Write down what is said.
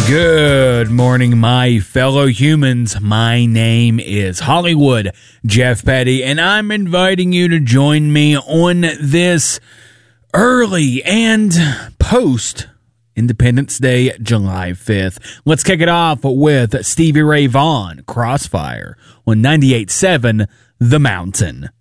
Good morning, my fellow humans. My name is Hollywood Jeff Petty, and I'm inviting you to join me on this early and post Independence Day, July 5th. Let's kick it off with Stevie Ray Vaughan, Crossfire, on 98.7 The Mountain.